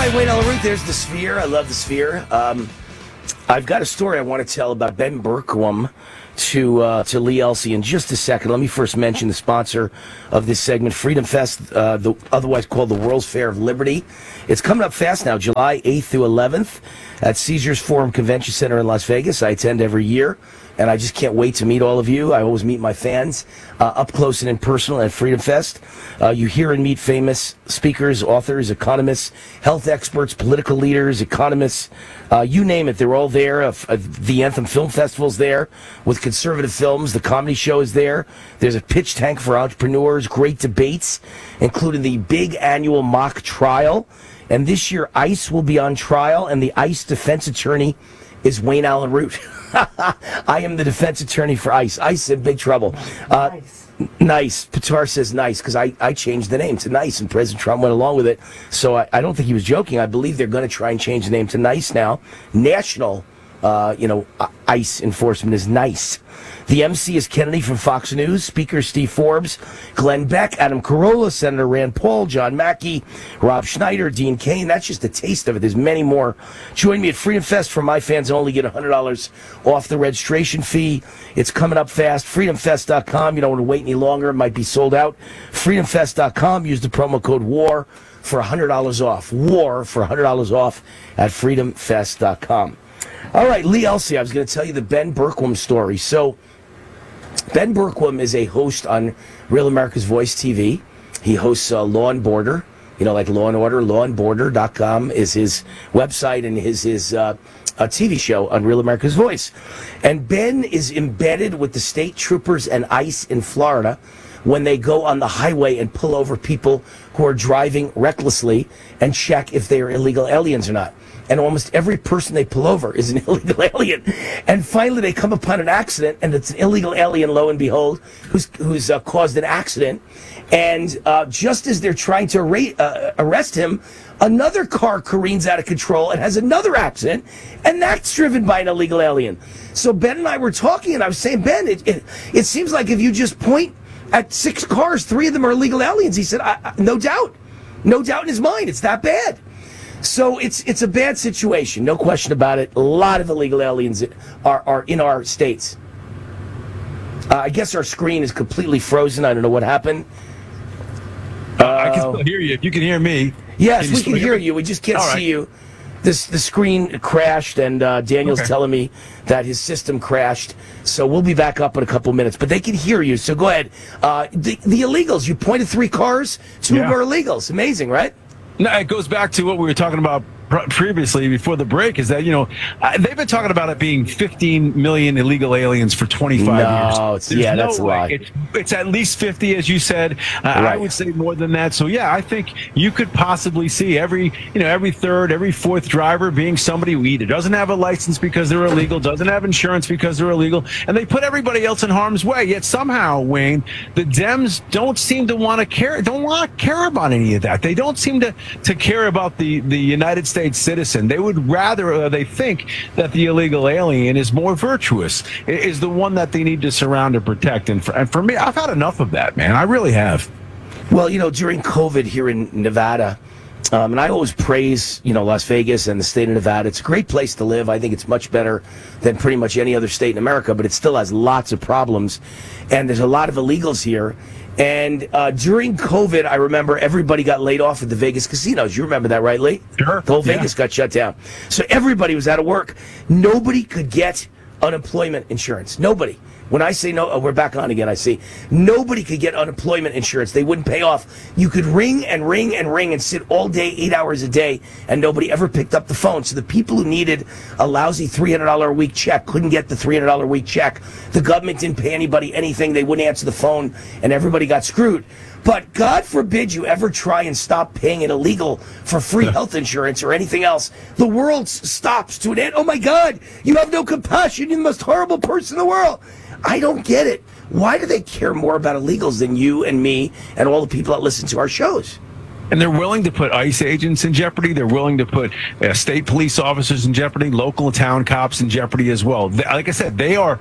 right, Wayne Allyn Root, there's the Sphere. I love the Sphere. I've got a story I want to tell about Ben Bergquam to Lee Elsey in just a second. Let me first mention the sponsor of this segment, Freedom Fest, otherwise called the World's Fair of Liberty. It's coming up fast now, July 8th through 11th at Caesars Forum Convention Center in Las Vegas. I attend every year, and I just can't wait to meet all of you. I always meet my fans up close and in person at Freedom Fest. You hear and meet famous speakers, authors, economists, health experts, political leaders, economists, you name it. They're all there. The Anthem Film Festival's there with conservative films. The comedy show is there. There's a pitch tank for entrepreneurs, great debates, including the big annual mock trial. And this year, ICE will be on trial, and the ICE defense attorney is Wayne Allyn Root. I am the defense attorney for ICE. ICE is in big trouble. Nice. Pitar says nice, because I changed the name to Nice, and President Trump went along with it. So I don't think he was joking. I believe they're going to try and change the name to Nice now. National, ICE enforcement is Nice. The MC is Kennedy from Fox News, Speaker Steve Forbes, Glenn Beck, Adam Carolla, Senator Rand Paul, John Mackey, Rob Schneider, Dean Cain. That's just a taste of it. There's many more. Join me at Freedom Fest for my fans only. Get $100 off the registration fee. It's coming up fast. FreedomFest.com. You don't want to wait any longer. It might be sold out. FreedomFest.com. Use the promo code WAR for $100 off. WAR for $100 off at FreedomFest.com. All right, Lee Elsey, I was going to tell you the Ben Bergquam story. So, Ben Bergquam is a host on Real America's Voice TV. He hosts Law and Border, like Law and Order. LawandBorder.com is his website, and his TV show on Real America's Voice. And Ben is embedded with the state troopers and ICE in Florida when they go on the highway and pull over people who are driving recklessly and check if they are illegal aliens or not. And almost every person they pull over is an illegal alien. And finally, they come upon an accident, and it's an illegal alien, lo and behold, who's caused an accident. And just as they're trying to arrest him, another car careens out of control and has another accident, and that's driven by an illegal alien. So Ben and I were talking, and I was saying, Ben, it seems like if you just point at 6 cars, 3 of them are illegal aliens. He said, no doubt in his mind, it's that bad. So it's a bad situation, no question about it. A lot of illegal aliens are in our states. I guess our screen is completely frozen. I don't know what happened. I can still hear you. If you can hear me. Yes, we can hear you. We just can't see you. The screen crashed, and Daniel's telling me that his system crashed. So we'll be back up in a couple minutes. But they can hear you, so go ahead. The illegals, you pointed 3 cars. 2 of them are illegals. Amazing, right? No, it goes back to what we were talking about previously before the break, is that, they've been talking about it being 15 million illegal aliens for 25 years. That's a lie. It's at least 50, as you said. I would say more than that. So, I think you could possibly see every third, every fourth driver being somebody who either doesn't have a license because they're illegal, doesn't have insurance because they're illegal, and they put everybody else in harm's way. Yet somehow, Wayne, the Dems don't seem to want to care about any of that. They don't seem to care about the United States citizen. They would rather, they think that the illegal alien is more virtuous, is the one that they need to surround and protect. And for me, I've had enough of that, man. I really have. Well, during COVID here in Nevada, and I always praise, Las Vegas and the state of Nevada. It's a great place to live. I think it's much better than pretty much any other state in America, but it still has lots of problems. And there's a lot of illegals here. And during COVID, I remember everybody got laid off at the Vegas casinos. You remember that, right, Lee? Sure. The whole Vegas got shut down. So everybody was out of work. Nobody could get unemployment insurance. Nobody. When I say no, we're back on again, I see. Nobody could get unemployment insurance. They wouldn't pay off. You could ring and ring and ring and sit all day, 8 hours a day, and nobody ever picked up the phone. So the people who needed a lousy $300 a week check couldn't get the $300 a week check. The government didn't pay anybody anything. They wouldn't answer the phone, and everybody got screwed. But God forbid you ever try and stop paying it illegal for free health insurance or anything else. The world stops to an end. Oh, my God, you have no compassion. You're the most horrible person in the world. I don't get it. Why do they care more about illegals than you and me and all the people that listen to our shows? And they're willing to put ICE agents in jeopardy. They're willing to put state police officers in jeopardy, local town cops in jeopardy as well. Like I said, they are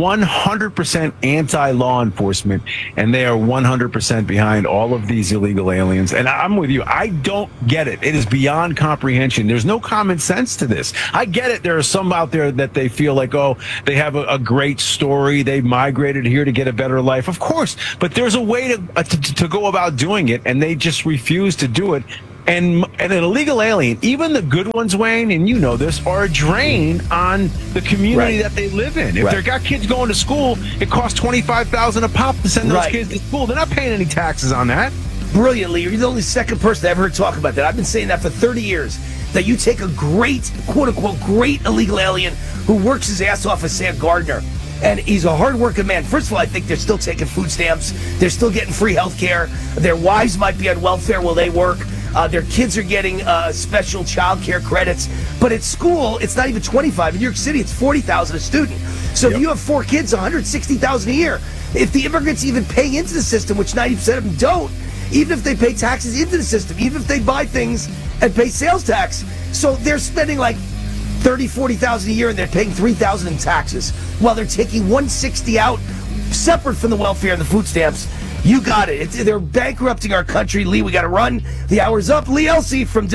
100% anti-law enforcement, and they are 100% behind all of these illegal aliens. And I'm with you. I don't get it. It is beyond comprehension. There's no common sense to this. I get it. There are some out there that they feel like, oh, they have a great story. They migrated here to get a better life. Of course, but there's a way to go about doing it, and they just refuse to do it. And an illegal alien, even the good ones, Wayne, and you know this, are a drain on the community that they live in. If they've got kids going to school, it costs $25,000 a pop to send those kids to school. They're not paying any taxes on that. Brilliantly, you're the only second person I ever heard talk about that. I've been saying that for 30 years, that you take a great, quote-unquote, great illegal alien who works his ass off as Sam Gardner, and he's a hard-working man. First of all, I think they're still taking food stamps. They're still getting free health care. Their wives might be on welfare while they work. Their kids are getting special child care credits. But at school, it's not even $25,000. In New York City, it's $40,000 a student. So if you have 4 kids, $160,000 a year. If the immigrants even pay into the system, which 90% of them don't, even if they pay taxes into the system, even if they buy things and pay sales tax, so they're spending like $30,000-$40,000 a year, and they're paying $3,000 in taxes, while they're taking $160,000 out, separate from the welfare and the food stamps. You got it. They're bankrupting our country. Lee, we got to run. The hour's up. Lee Elsey from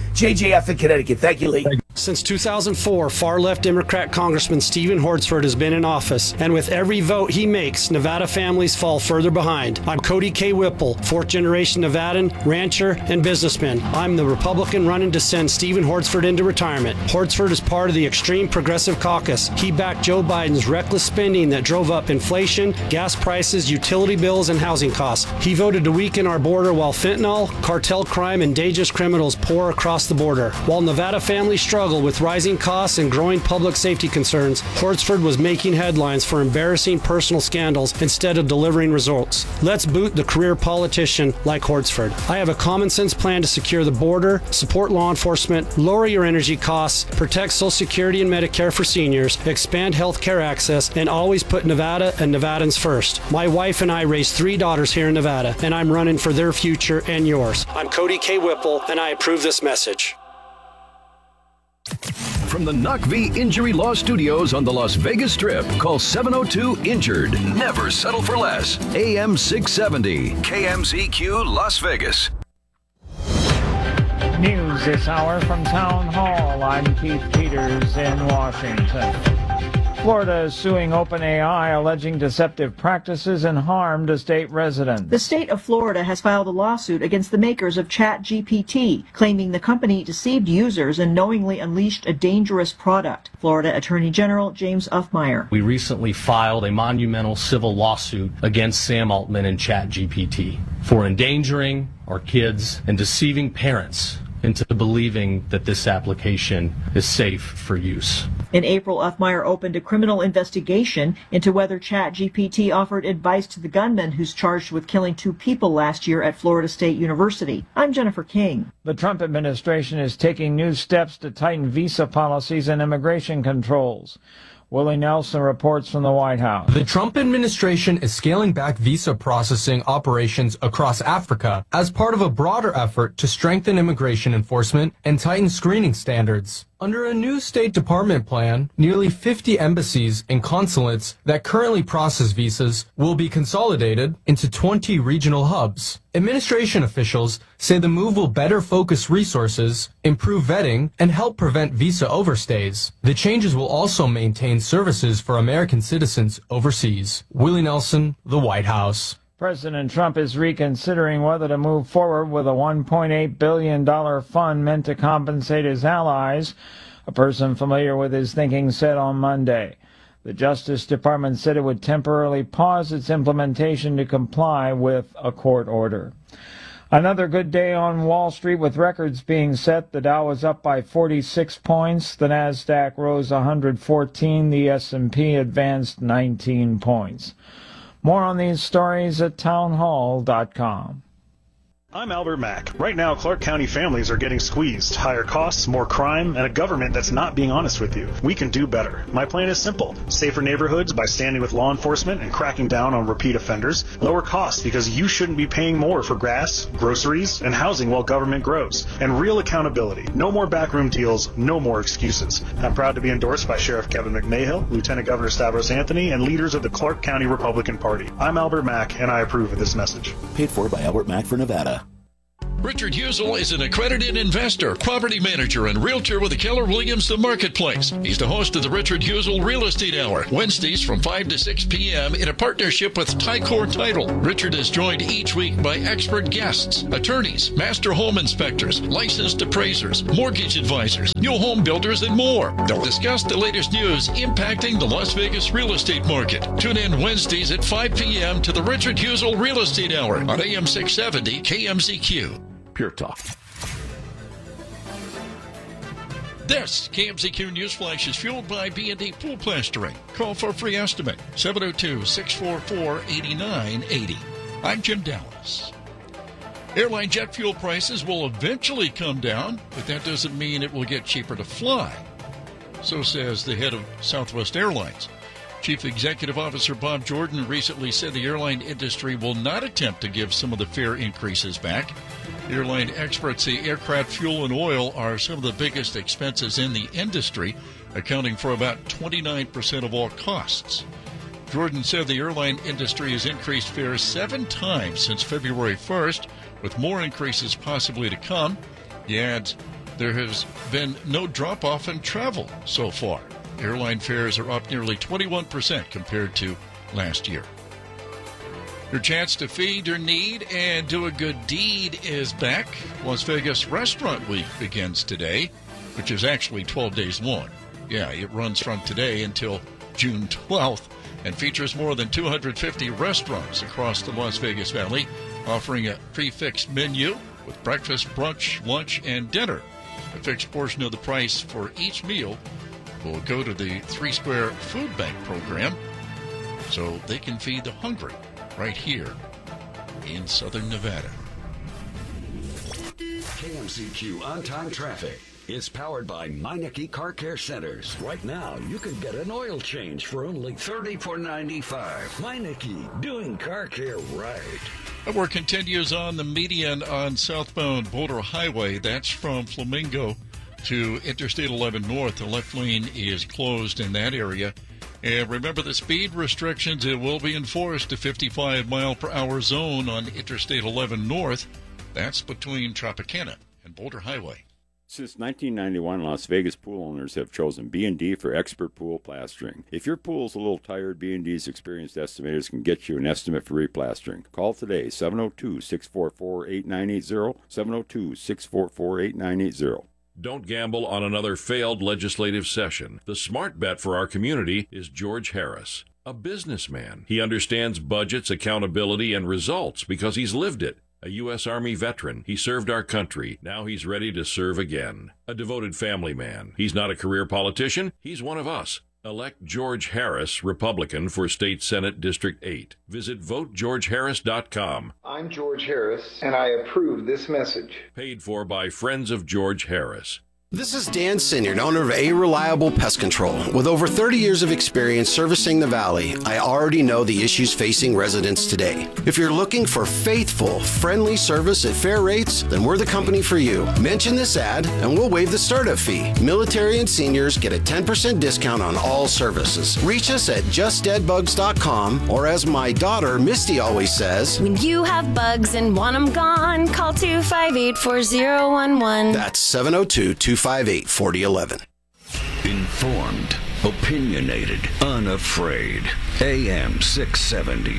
WJJF in Connecticut. Thank you, Lee. Since 2004, far-left Democrat Congressman Stephen Hortzford has been in office, and with every vote he makes, Nevada families fall further behind. I'm Cody K. Whipple, fourth-generation Nevadan, rancher, and businessman. I'm the Republican running to send Stephen Hortzford into retirement. Hortzford is part of the extreme progressive caucus. He backed Joe Biden's reckless spending that drove up inflation, gas prices, utility bills, and housing costs. He voted to weaken our border while fentanyl, cartel crime, and dangerous criminals pour across the border. While Nevada families struggle with rising costs and growing public safety concerns, Hortzford was making headlines for embarrassing personal scandals instead of delivering results. Let's boot the career politician like Hortzford. I have a common sense plan to secure the border, support law enforcement, lower your energy costs, protect Social Security and Medicare for seniors, expand health care access, and always put Nevada and Nevadans first. My wife and I raised 3 daughters here in Nevada, and I'm running for their future and yours. I'm Cody K. Whipple, and I approve this message. From the Knock V Injury Law Studios on the Las Vegas Strip, call 702-INJURED. Never settle for less. AM 670, KMZQ Las Vegas. News this hour from Town Hall. I'm Keith Peters in Washington. Florida is suing OpenAI, alleging deceptive practices and harm to state residents. The state of Florida has filed a lawsuit against the makers of ChatGPT, claiming the company deceived users and knowingly unleashed a dangerous product. Florida Attorney General James Uffmeyer. We recently filed a monumental civil lawsuit against Sam Altman and ChatGPT for endangering our kids and deceiving parents into believing that this application is safe for use. In April, Uffmeyer opened a criminal investigation into whether ChatGPT offered advice to the gunman who's charged with killing 2 people last year at Florida State University. I'm Jennifer King. The Trump administration is taking new steps to tighten visa policies and immigration controls. Willie Nelson reports from the White House. The Trump administration is scaling back visa processing operations across Africa as part of a broader effort to strengthen immigration enforcement and tighten screening standards. Under a new State Department plan, nearly 50 embassies and consulates that currently process visas will be consolidated into 20 regional hubs. Administration officials say the move will better focus resources, improve vetting, and help prevent visa overstays. The changes will also maintain services for American citizens overseas. Willie Nelson, the White House. President Trump is reconsidering whether to move forward with a $1.8 billion fund meant to compensate his allies, a person familiar with his thinking said on Monday. The Justice Department said it would temporarily pause its implementation to comply with a court order. Another good day on Wall Street with records being set. The Dow was up by 46 points. The Nasdaq rose 114. The S&P advanced 19 points. More on these stories at townhall.com. I'm Albert Mack. Right now, Clark County families are getting squeezed. Higher costs, more crime, and a government that's not being honest with you. We can do better. My plan is simple. Safer neighborhoods by standing with law enforcement and cracking down on repeat offenders. Lower costs because you shouldn't be paying more for gas, groceries, and housing while government grows. And real accountability. No more backroom deals, no more excuses. I'm proud to be endorsed by Sheriff Kevin McMahill, Lieutenant Governor Stavros Anthony, and leaders of the Clark County Republican Party. I'm Albert Mack, and I approve of this message. Paid for by Albert Mack for Nevada. Richard Husel is an accredited investor, property manager, and realtor with the Keller Williams The Marketplace. He's the host of the Richard Husel Real Estate Hour, Wednesdays from 5 to 6 p.m. in a partnership with Tycor Title. Richard is joined each week by expert guests, attorneys, master home inspectors, licensed appraisers, mortgage advisors, new home builders, and more. They'll discuss the latest news impacting the Las Vegas real estate market. Tune in Wednesdays at 5 p.m. to the Richard Husel Real Estate Hour on AM 670 KMZQ. Pure Talk. This KMZQ News Flash is fueled by B&D Pool Plastering. Call for a free estimate, 702-644-8980. I'm Jim Dallas. Airline jet fuel prices will eventually come down, but that doesn't mean it will get cheaper to fly. So says the head of Southwest Airlines. Chief Executive Officer Bob Jordan recently said the airline industry will not attempt to give some of the fare increases back. Airline experts say aircraft fuel and oil are some of the biggest expenses in the industry, accounting for about 29% of all costs. Jordan said the airline industry has increased fares 7 times since February 1st, with more increases possibly to come. He adds, there has been no drop-off in travel so far. Airline fares are up nearly 21% compared to last year. Your chance to feed your need and do a good deed is back. Las Vegas Restaurant Week begins today, which is actually 12 days long. Yeah, it runs from today until June 12th and features more than 250 restaurants across the Las Vegas Valley, offering a prefixed menu with breakfast, brunch, lunch, and dinner. A fixed portion of the price for each meal will go to the 3 Square Food Bank program so they can feed the hungry right here in Southern Nevada. KMZQ on-time traffic is powered by Meineke Car Care Centers. Right now, you can get an oil change for only $34.95. Meineke, doing car care right. Work continues on the median on southbound Boulder Highway. That's from Flamingo to Interstate 11 North. The left lane is closed in that area. And remember the speed restrictions, it will be enforced. A 55-mile-per-hour zone on Interstate 11 North. That's between Tropicana and Boulder Highway. Since 1991, Las Vegas pool owners have chosen B&D for expert pool plastering. If your pool's a little tired, B&D's experienced estimators can get you an estimate for replastering. Call today, 702-644-8980, 702-644-8980. Don't gamble on another failed legislative session. The smart bet for our community is George Harris, a businessman. He understands budgets, accountability, and results because he's lived it. A U.S. Army veteran, he served our country. Now he's ready to serve again. A devoted family man. He's not a career politician. He's one of us. Elect George Harris, Republican, for State Senate District 8. Visit votegeorgeharris.com. I'm George Harris, and I approve this message. Paid for by Friends of George Harris. This is Dan Sinyard, owner of A Reliable Pest Control. With over 30 years of experience servicing the Valley, I already know the issues facing residents today. If you're looking for faithful, friendly service at fair rates, then we're the company for you. Mention this ad and we'll waive the startup fee. Military and seniors get a 10% discount on all services. Reach us at justdeadbugs.com, or as my daughter Misty always says, when you have bugs and want them gone, call 258-4011. That's 702-258-4011. Informed, opinionated, unafraid. AM 670,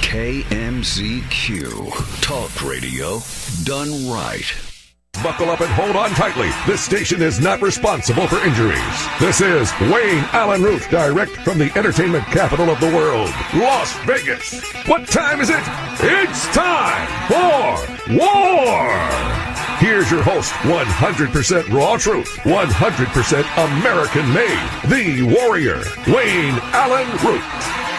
KMZQ. Talk radio done right. Buckle up and hold on tightly. This station is not responsible for injuries. This is Wayne Allen Root, direct from the entertainment capital of the world, Las Vegas. What time is it? It's time for war! Here's your host, 100% raw truth, 100% American made, the warrior, Wayne Allen Root.